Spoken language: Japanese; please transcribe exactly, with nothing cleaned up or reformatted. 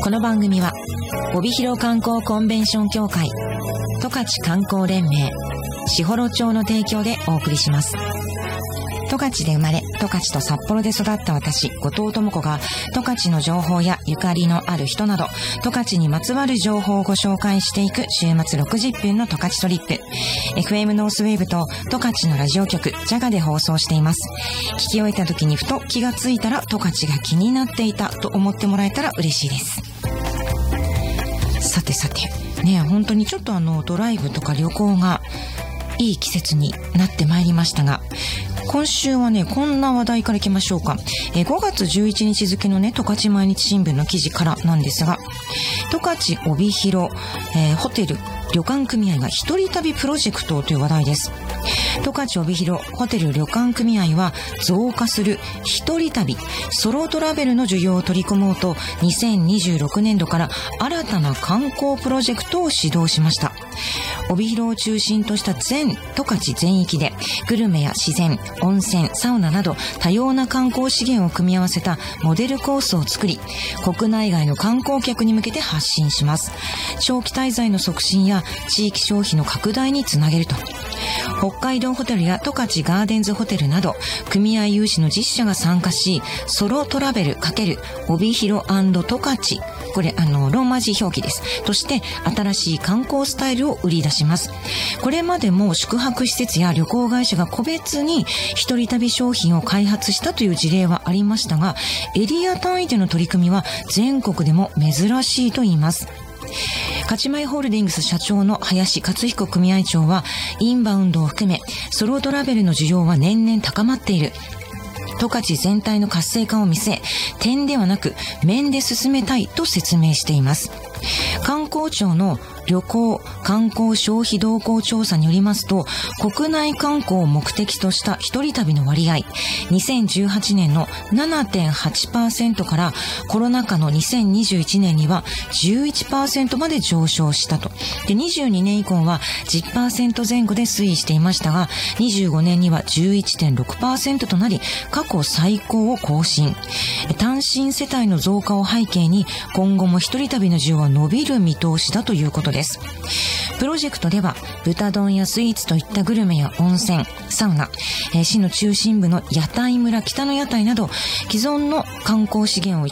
この番組は帯広観光コンベンション協会、十勝観光連盟、士幌町の提供でお送りします。十勝で生まれ、十勝と札幌で育った私、後藤智子が十勝の情報やゆかりのある人など十勝にまつわる情報をご紹介していく週末ろくじゅっぷんの十勝トリップ。 エフエム ノースウェーブと十勝のラジオ局ジャガで放送しています。聞き終えた時にふと気がついたら十勝が気になっていたと思ってもらえたら嬉しいです。さてさてね、本当にちょっとあのドライブとか旅行がいい季節になってまいりましたが、今週はね、こんな話題からいきましょうか。えー、ごがつじゅういちにち付のね、十勝毎日新聞の記事からなんですが、十勝帯広、えー、ホテル旅館組合が一人旅プロジェクトという話題です。十勝帯広ホテル旅館組合は増加する一人旅ソロトラベルの需要を取り込もうとにせんにじゅうろくねんどから新たな観光プロジェクトを始動しました。帯広を中心とした全十勝全域でグルメや自然、温泉、サウナなど多様な観光資源を組み合わせたモデルコースを作り、国内外の観光客に向けて発信します。長期滞在の促進や地域消費の拡大につなげると、北海道ホテルや十勝ガーデンズホテルなど組合有志の実社が参加し、ソロトラベル×帯広&十勝、これあのローマ字表記ですとして新しい観光スタイルを売り出します。これまでも宿泊施設や旅行会社が個別に一人旅商品を開発したという事例はありましたが、エリア単位での取り組みは全国でも珍しいと言います。勝前ホールディングス社長の林勝彦組合長は、インバウンドを含めソロトラベルの需要は年々高まっている。十勝全体の活性化を見据え、点ではなく面で進めたいと説明しています。観光庁の旅行観光消費動向調査によりますと、国内観光を目的とした一人旅の割合、にせんじゅうはちねんの ななてんはちパーセント からコロナ禍のにせんにじゅういちねんには じゅういちパーセント まで上昇したと。で、にじゅうにねん以降は じゅっパーセント 前後で推移していましたが、にじゅうごねんには じゅういってんろくパーセント となり、過去最高を更新。単身世帯の増加を背景に、今後も一人旅の需要は伸びる見通しだということです。プロジェクトでは豚丼やスイーツといったグルメや温泉、サウナ、えー、市の中心部の屋台村、北の屋台など既存の観光資源を